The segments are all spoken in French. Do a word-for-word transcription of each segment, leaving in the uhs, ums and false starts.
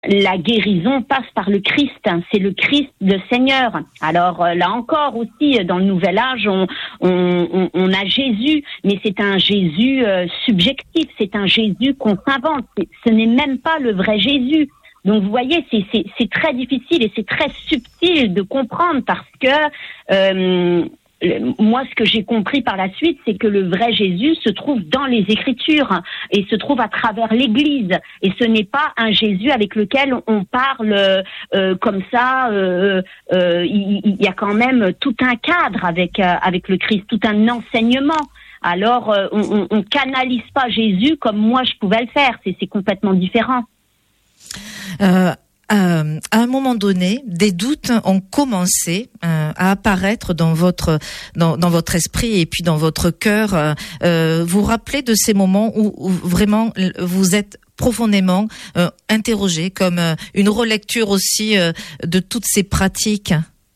la guérison passe par le Christ, c'est le Christ, le Seigneur. Alors là encore aussi, dans le Nouvel Âge, on, on, on a Jésus, mais c'est un Jésus euh, subjectif, c'est un Jésus qu'on s'invente, ce n'est même pas le vrai Jésus. Donc vous voyez, c'est, c'est, c'est très difficile et c'est très subtil de comprendre parce que euh, moi, ce que j'ai compris par la suite, c'est que le vrai Jésus se trouve dans les Écritures et se trouve à travers l'Église. Et ce n'est pas un Jésus avec lequel on parle euh, comme ça. Euh, euh, il, il y a quand même tout un cadre avec euh, avec le Christ, tout un enseignement. Alors, euh, on, on canalise pas Jésus comme moi je pouvais le faire. C'est, c'est complètement différent. Euh... Euh, à un moment donné, des doutes ont commencé euh, à apparaître dans votre dans, dans votre esprit et puis dans votre cœur. Euh, vous vous rappelez de ces moments où, où vraiment vous êtes profondément euh, interrogé, comme euh, une relecture aussi euh, de toutes ces pratiques?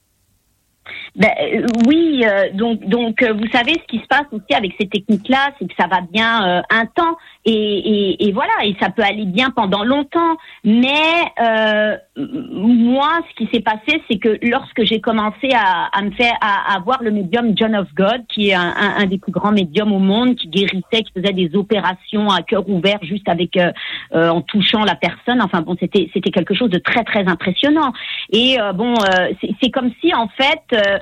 Ben euh, oui, euh, donc donc euh, vous savez ce qui se passe aussi avec ces techniques-là, c'est que ça va bien euh, un temps et, et et voilà, et ça peut aller bien pendant longtemps. Mais euh, moi, ce qui s'est passé, c'est que lorsque j'ai commencé à, à me faire à, à voir le médium John of God, qui est un, un, un des plus grands médiums au monde, qui guérissait, qui faisait des opérations à cœur ouvert juste avec euh, euh, en touchant la personne. Enfin bon, c'était c'était quelque chose de très très impressionnant. Et euh, bon, euh, c'est, c'est comme si en fait euh,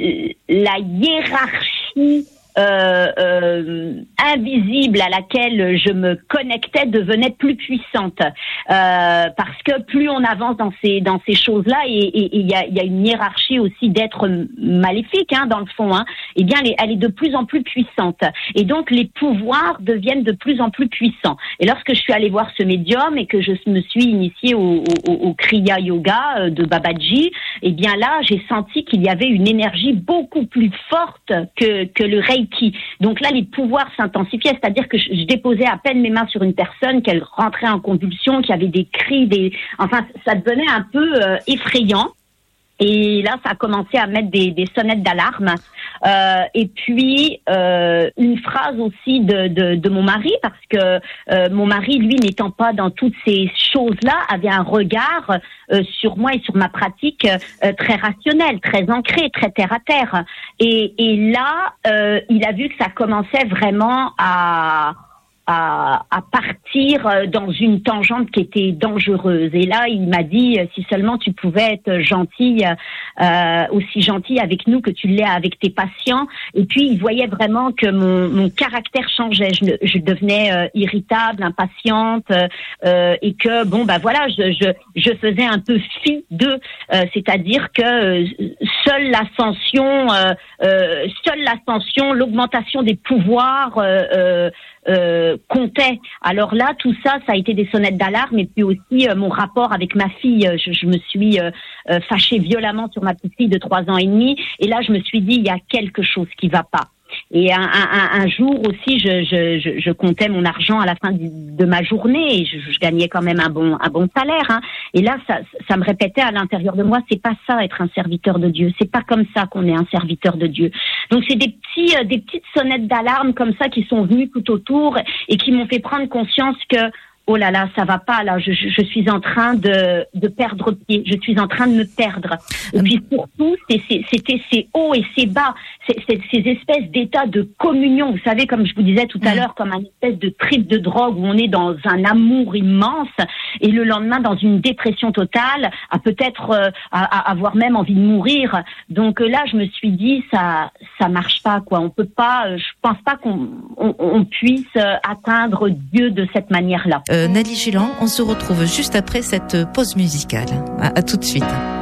la hiérarchie euh, euh, invisible à laquelle je me connectais devenait plus puissante euh, parce que plus on avance dans ces dans ces choses-là et il y a il y a une hiérarchie aussi d'êtres maléfiques hein, dans le fond hein, et bien elle est, elle est de plus en plus puissante et donc les pouvoirs deviennent de plus en plus puissants. Et lorsque je suis allée voir ce médium et que je me suis initiée au, au, au Kriya Yoga de Babaji, et bien là j'ai senti qu'il y avait une énergie beaucoup plus forte que que le Reiki. Donc là, les pouvoirs s'intensifiaient, c'est-à-dire que je, je déposais à peine mes mains sur une personne, qu'elle rentrait en convulsion, qu'il y avait des cris, des, enfin, ça devenait un peu euh, effrayant. Et là, ça a commencé à mettre des, des sonnettes d'alarme. Euh, et puis, euh, une phrase aussi de, de, de mon mari, parce que euh, mon mari, lui, n'étant pas dans toutes ces choses-là, avait un regard euh, sur moi et sur ma pratique euh, très rationnel, très ancré, très terre-à-terre. Et, et là, euh, il a vu que ça commençait vraiment à... À, à partir dans une tangente qui était dangereuse. Et là, il m'a dit, si seulement tu pouvais être gentille, euh, aussi gentille avec nous que tu l'es avec tes patients. Et puis, il voyait vraiment que mon, mon caractère changeait. Je, je devenais euh, irritable, impatiente, euh, et que, bon, bah voilà, je, je, je faisais un peu fi d'eux. Euh, c'est-à-dire que euh, seule l'ascension, euh, euh, seule l'ascension, l'augmentation des pouvoirs, euh, euh, Euh, comptait. Alors là, tout ça, ça a été des sonnettes d'alarme et puis aussi euh, mon rapport avec ma fille. Je, je me suis euh, euh, fâchée violemment sur ma petite fille de trois ans et demi et là, je me suis dit, il y a quelque chose qui va pas. Et un, un, un jour aussi, je, je, je, je comptais mon argent à la fin de ma journée et je, je gagnais quand même un bon, un bon salaire. Hein. Et là, ça, ça me répétait à l'intérieur de moi, c'est pas ça être un serviteur de Dieu. C'est pas comme ça qu'on est un serviteur de Dieu. Donc c'est des petits, euh, des petites sonnettes d'alarme comme ça qui sont venues tout autour et qui m'ont fait prendre conscience que oh là là, ça va pas là. Je, je, je suis en train de, de perdre pied. Je suis en train de me perdre. Et puis surtout, c'est, c'est, c'était ces hauts et ces bas, c'est, c'est, ces espèces d'états de communion. Vous savez, comme je vous disais tout à l'heure, comme un espèce de trip de drogue où on est dans un amour immense et le lendemain dans une dépression totale, à peut-être euh, à, à avoir même envie de mourir. Donc euh, là, je me suis dit ça, ça marche pas quoi. On peut pas. Euh, je pense pas qu'on on, on puisse euh, atteindre Dieu de cette manière-là. Euh, Nathalie Gilland, on se retrouve juste après cette pause musicale. À, à tout de suite.